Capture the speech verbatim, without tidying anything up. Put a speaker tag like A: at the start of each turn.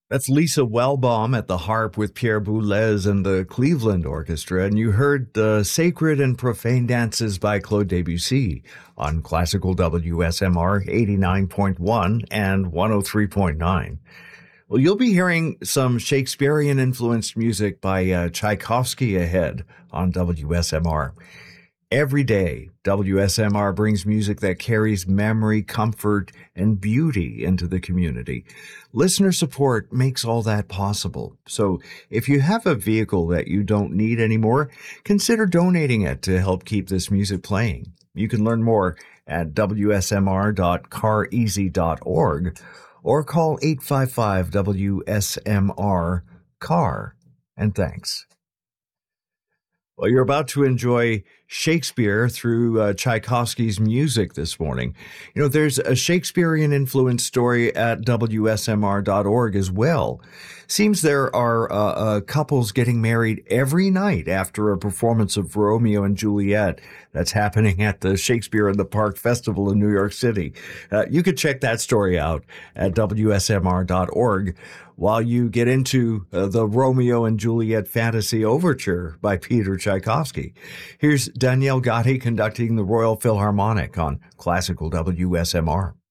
A: That's Lisa Wellbaum at the harp with Pierre Boulez and the Cleveland Orchestra, and you heard the Sacred and Profane Dances by Claude Debussy on classical W S M R eighty-nine point one and one oh three point nine. Well, you'll be hearing some Shakespearean-influenced music by uh, Tchaikovsky ahead on W S M R. Every day, W S M R brings music that carries memory, comfort, and beauty into the community. Listener support makes all that possible. So if you have a vehicle that you don't need anymore, consider donating it to help keep this music playing. You can learn more at w s m r dot car easy dot org or call eight five five W S M R C A R. And thanks. Well, you're about to enjoy Shakespeare through uh, Tchaikovsky's music this morning. You know, there's a Shakespearean-influenced story at w s m r dot org as well. Seems there are uh, uh, couples getting married every night after a performance of Romeo and Juliet that's happening at the Shakespeare in the Park Festival in New York City. Uh, you could check that story out at w s m r dot org. While you get into uh, the Romeo and Juliet Fantasy Overture by Peter Tchaikovsky. Here's Danielle Gotti conducting the Royal Philharmonic on Classical W S M R.